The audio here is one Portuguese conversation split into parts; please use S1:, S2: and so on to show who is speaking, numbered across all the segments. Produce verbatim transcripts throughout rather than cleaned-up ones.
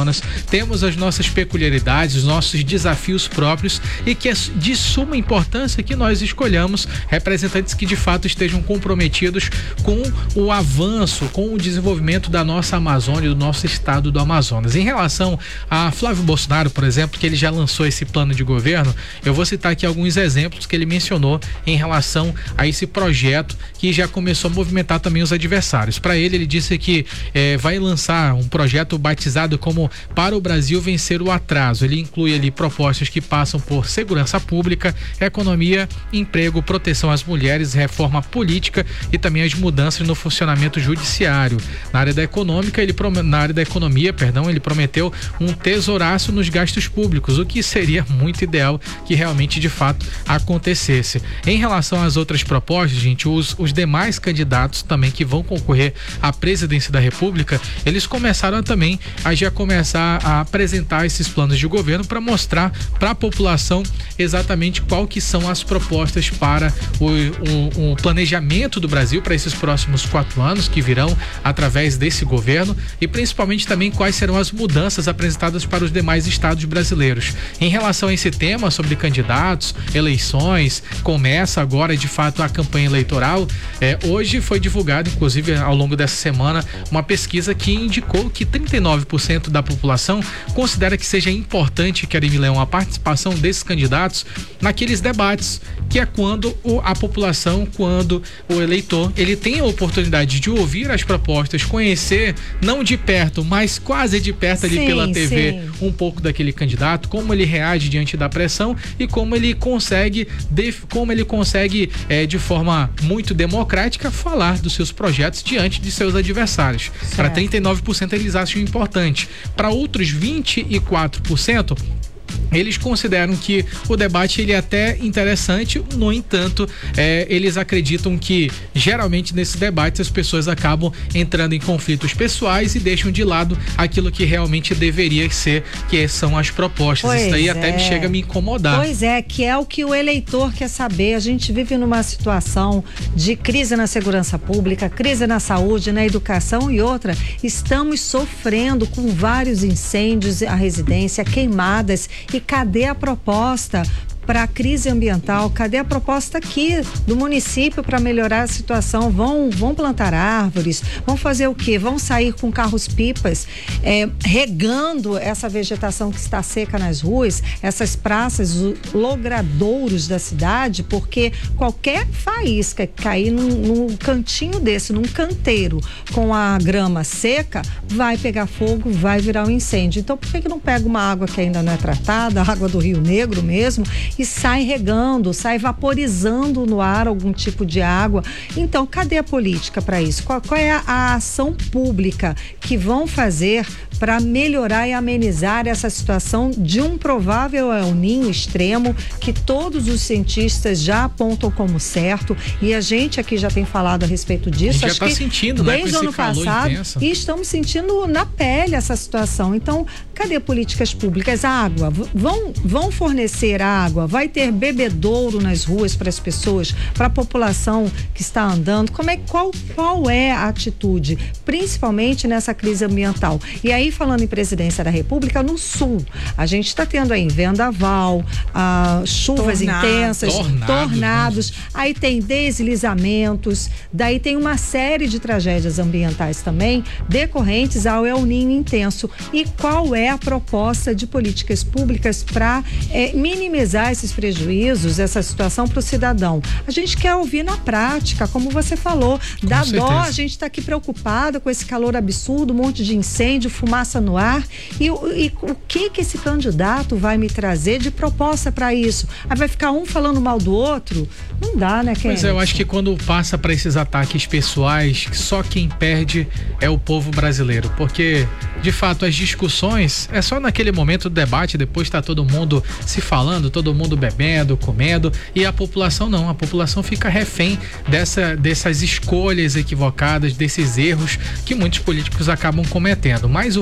S1: Amazonas, temos as nossas peculiaridades, os nossos desafios próprios e que é de suma importância que nós escolhamos representantes que de fato estejam comprometidos com o avanço, com o desenvolvimento da nossa Amazônia, do nosso estado do Amazonas. Em relação a Flávio Bolsonaro, por exemplo, que ele já lançou esse plano de governo, eu vou citar aqui alguns exemplos que ele mencionou em relação a esse projeto que já começou a movimentar também os adversários. Para ele, ele disse que eh, vai lançar um projeto batizado como Para o Brasil Vencer o Atraso. Ele inclui ali propostas que passam por segurança pública, economia, emprego, proteção às mulheres, reforma política e também as mudanças no funcionamento judiciário. Na área da econômica, ele na área da economia, perdão, ele prometeu um tesouraço nos gastos públicos, o que seria muito ideal que realmente de fato acontecesse. Em relação às outras propostas, gente, os, os demais candidatos também que vão concorrer à presidência da República, eles começaram também a já começar a apresentar esses planos de governo para mostrar para a população exatamente qual que são as propostas para o, o, o planejamento do Brasil para esses próximos quatro anos que virão através desse governo e principalmente também quais serão as mudanças apresentadas para os demais estados brasileiros. Em relação a esse tema sobre candidatos, eleições, começa agora de fato a campanha eleitoral. É, hoje foi divulgado, inclusive ao longo dessa semana, uma pesquisa que indicou que trinta e nove por cento da população considera que seja importante, Karine Leão, a participação desses candidatos naqueles debates, que é quando o, a população, quando o eleitor, ele tem a oportunidade de ouvir as propostas, conhecer, não de perto, mas quase de perto ali sim, pela T V, sim. um pouco daquele candidato, como ele reage diante da pressão e como ele consegue, de, como ele consegue é, de forma muito democrática falar dos seus projetos diante de seus adversários. Para trinta e nove por cento eles acham importante. Para outros vinte e quatro por cento eles consideram que o debate ele é até interessante, no entanto, é, eles acreditam que geralmente nesse debate as pessoas acabam entrando em conflitos pessoais e deixam de lado aquilo que realmente deveria ser, que são as propostas.
S2: Pois
S1: Isso daí
S2: é.
S1: até me chega a me incomodar.
S2: Pois é, que é o que o eleitor quer saber. A gente vive numa situação de crise na segurança pública, crise na saúde, na educação e outra, estamos sofrendo com vários incêndios, a residência, queimadas. E cadê a proposta para a crise ambiental? Cadê a proposta aqui do município para melhorar a situação? Vão, vão plantar árvores? Vão fazer o quê? Vão sair com carros-pipas é, regando essa vegetação que está seca nas ruas, essas praças, os logradouros da cidade, porque qualquer faísca que cair num, num cantinho desse, num canteiro com a grama seca, vai pegar fogo, vai virar um incêndio. Então, por que que não pega uma água que ainda não é tratada, a água do Rio Negro mesmo, e sai regando, sai vaporizando no ar algum tipo de água? Então, cadê a política para isso? Qual, qual é a, a ação pública que vão fazer para melhorar e amenizar essa situação de um provável El Niño extremo que todos os cientistas já apontam como certo, e a gente aqui já tem falado a respeito disso.
S1: A gente já está sentindo, né,
S2: desde o ano passado, intenso. E estamos sentindo na pele essa situação. Então, cadê políticas públicas? A água, vão, vão fornecer água, vai ter bebedouro nas ruas para as pessoas, para a população que está andando. Como é, qual, qual é a atitude, principalmente nessa crise ambiental? E aí, falando em presidência da República, no sul, a gente está tendo aí vendaval, ah, chuvas Tornado, intensas,
S1: tornados,
S2: tornados, aí tem deslizamentos, daí tem uma série de tragédias ambientais também decorrentes ao El Niño intenso. E qual é a proposta de políticas públicas para é, minimizar esses prejuízos, essa situação para o cidadão? A gente quer ouvir na prática, como você falou, dá dó, a gente está aqui preocupada com esse calor absurdo, um monte de incêndio, fumaça no ar, e, e o que que esse candidato vai me trazer de proposta para isso? Aí vai ficar um falando mal do outro? Não dá, né, Kenneth?
S1: Pois é, eu acho que quando passa para esses ataques pessoais, só quem perde é o povo brasileiro, porque de fato as discussões é só naquele momento do debate, depois tá todo mundo se falando, todo mundo bebendo, comendo, e a população não, a população fica refém dessa, dessas escolhas equivocadas, desses erros que muitos políticos acabam cometendo. Mas o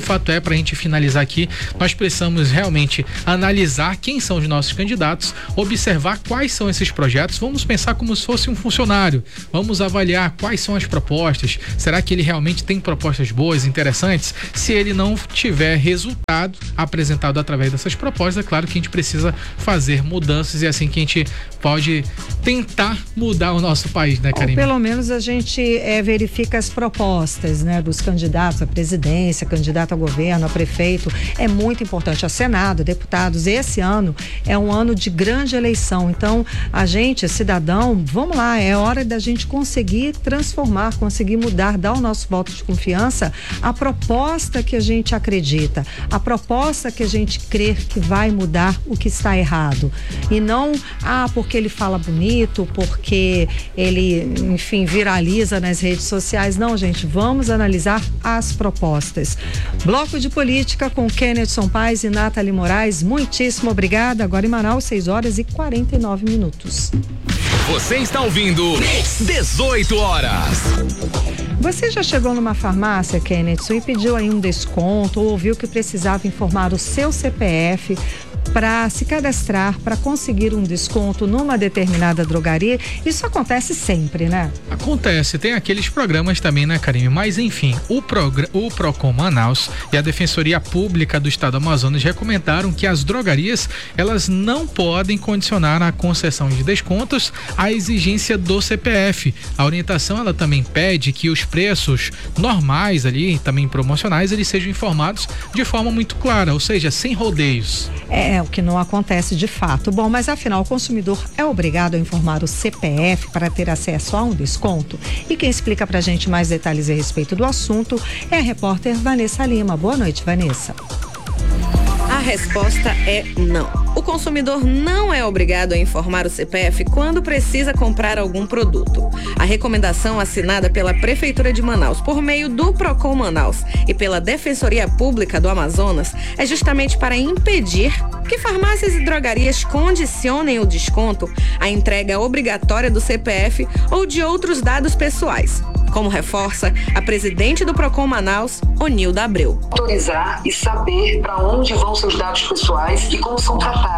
S1: fato é, para a gente finalizar aqui, nós precisamos realmente analisar quem são os nossos candidatos, observar quais são esses projetos, vamos pensar como se fosse um funcionário, vamos avaliar quais são as propostas, será que ele realmente tem propostas boas, interessantes? Se ele não tiver resultado apresentado através dessas propostas, é claro que a gente precisa fazer mudanças e é assim que a gente pode tentar mudar o nosso país, né, Karine?
S2: Ou pelo menos a gente é, verifica as propostas, né, dos candidatos à presidência, candidato a governo, a prefeito. É muito importante, a Senado, deputados. Esse ano é um ano de grande eleição. Então, a gente, cidadão, vamos lá, é hora da gente conseguir transformar, conseguir mudar, dar o nosso voto de confiança à proposta que a gente acredita, a proposta que a gente crê que vai mudar o que está errado. E não, ah, porque ele fala bonito, porque ele, enfim, viraliza nas redes sociais. Não, gente, vamos analisar as propostas. Bloco de Política com Kennedson Paes e Nathalie Moraes, muitíssimo obrigada. Agora em Manaus, seis horas e quarenta e nove minutos.
S3: Você está ouvindo dezoito horas.
S2: Você já chegou numa farmácia, Kennedson, e pediu aí um desconto ou ouviu que precisava informar o seu C P F para se cadastrar, para conseguir um desconto numa determinada drogaria? Isso acontece sempre, né?
S1: Acontece, tem aqueles programas também, né, Karine? Mas enfim, o, progr- o Procon Manaus e a Defensoria Pública do Estado do Amazonas recomendaram que as drogarias, elas não podem condicionar a concessão de descontos à exigência do C P F. A orientação, ela também pede que os preços normais ali, também promocionais, eles sejam informados de forma muito clara, ou seja, sem rodeios.
S2: É, o que não acontece de fato. Bom, mas afinal o consumidor é obrigado a informar o C P F para ter acesso a um desconto? E quem explica pra gente mais detalhes a respeito do assunto é a repórter Vanessa Lima. Boa noite, Vanessa.
S4: A resposta é não. O consumidor não é obrigado a informar o C P F quando precisa comprar algum produto. A recomendação assinada pela Prefeitura de Manaus por meio do Procon Manaus e pela Defensoria Pública do Amazonas é justamente para impedir que farmácias e drogarias condicionem o desconto à entrega obrigatória do C P F ou de outros dados pessoais, como reforça a presidente do Procon Manaus, Onilda Abreu.
S5: Autorizar e saber para onde vão seus dados pessoais e como são tratados.